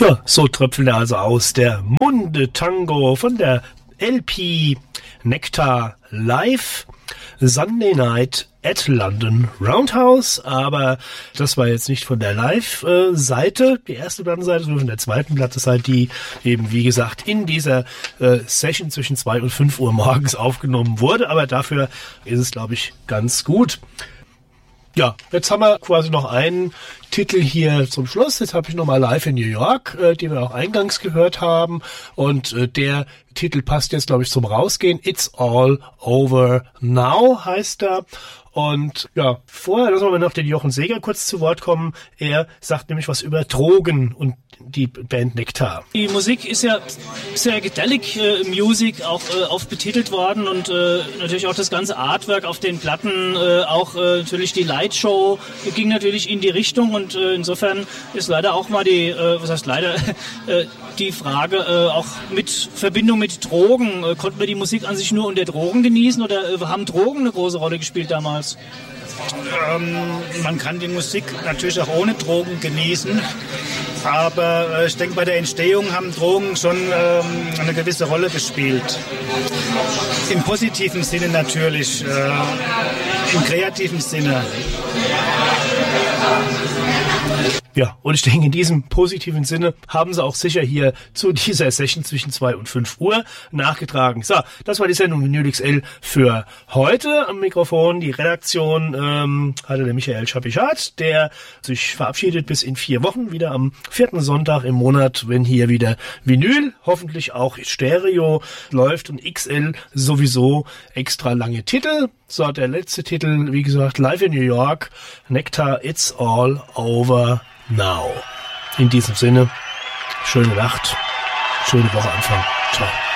Ja, so tröpfeln er also aus. Der Munde Tango von der LP Nectar Live Sunday Night at London Roundhouse, aber das war jetzt nicht von der Live-Seite, die erste Plattenseite, sondern von der zweiten Plattenseite, die eben, wie gesagt, in dieser Session zwischen 2 und 5 Uhr morgens aufgenommen wurde, aber dafür ist es, glaube ich, ganz gut. Ja, jetzt haben wir quasi noch einen Titel hier zum Schluss. Jetzt habe ich nochmal Live in New York, die wir auch eingangs gehört haben. Und der Titel passt jetzt, glaube ich, zum Rausgehen. It's All Over Now heißt er. Und ja, vorher lassen wir noch den Jochen Seeger kurz zu Wort kommen. Er sagt nämlich was über Drogen und die Band Nectar. Die Musik ist ja Psychedelic Music auch oft betitelt worden und natürlich auch das ganze Artwork auf den Platten, auch natürlich die Lightshow ging natürlich in die Richtung und insofern ist leider auch mal die Frage auch mit Verbindung mit Drogen. Konnten wir die Musik an sich nur unter Drogen genießen oder haben Drogen eine große Rolle gespielt damals? Man kann die Musik natürlich auch ohne Drogen genießen, aber ich denke, bei der Entstehung haben Drogen schon eine gewisse Rolle gespielt. Im positiven Sinne natürlich, im kreativen Sinne. Ja, und ich denke, in diesem positiven Sinne haben sie auch sicher hier zu dieser Session zwischen 2 und 5 Uhr nachgetragen. So, das war die Sendung Vinyl XL für heute. Am Mikrofon die Redaktion hatte der Michael Schapichat, der sich verabschiedet bis in 4 Wochen, wieder am 4. Sonntag im Monat, wenn hier wieder Vinyl, hoffentlich auch Stereo läuft und XL sowieso extra lange Titel. So, der letzte Titel, wie gesagt, Live in New York, Nectar, It's All Over Now. In diesem Sinne, schöne Nacht, schöne Woche Anfang. Ciao.